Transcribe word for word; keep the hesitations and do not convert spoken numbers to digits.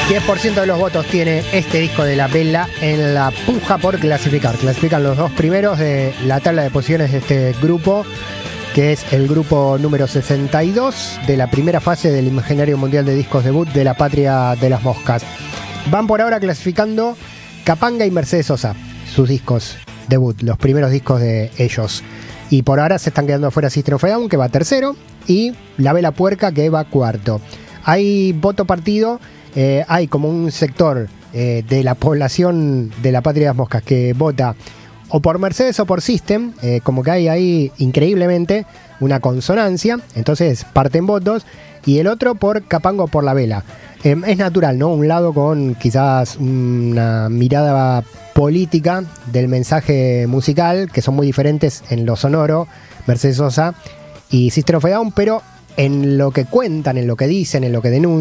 diez por ciento de los votos tiene este disco de La Vela en la puja por clasificar. Clasifican los dos primeros de la tabla de posiciones de este grupo, que es el grupo número sesenta y dos de la primera fase del Imaginario Mundial de Discos Debut de la Patria de las Moscas. Van por ahora clasificando Capanga y Mercedes Sosa, sus discos debut, los primeros discos de ellos. Y por ahora se están quedando afuera System of a Down, que va tercero, y La Vela Puerca, que va cuarto. Hay voto partido. Eh, hay como un sector eh, de la población de la Patria de las Moscas que vota o por Mercedes o por System, eh, como que hay ahí increíblemente una consonancia, entonces parten votos, y el otro por Capanga o por La Vela. Eh, es natural, ¿no? Un lado con quizás una mirada política del mensaje musical, que son muy diferentes en lo sonoro, Mercedes Sosa y System of a Down, pero en lo que cuentan, en lo que dicen, en lo que denuncian,